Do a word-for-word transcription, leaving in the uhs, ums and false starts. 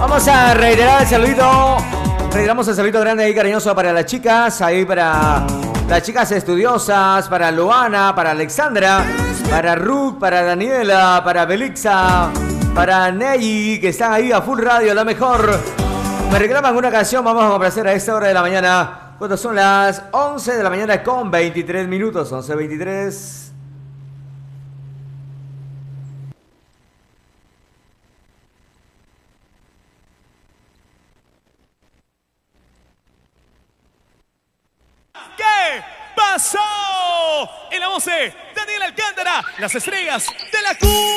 Vamos a reiterar el saludito. Reiteramos el saludito grande y cariñoso para las chicas. Ahí para las chicas estudiosas. Para Luana, para Alexandra. Para Ruth, para Daniela, para Belixa. Para Neyi, que están ahí a full radio, la mejor. Me reclaman una canción, vamos a complacer a esta hora de la mañana. Cuando son las once de la mañana con veintitrés minutos. once veintitrés. ¿Qué pasó? En la once, Daniel Alcántara, las estrellas de la Q.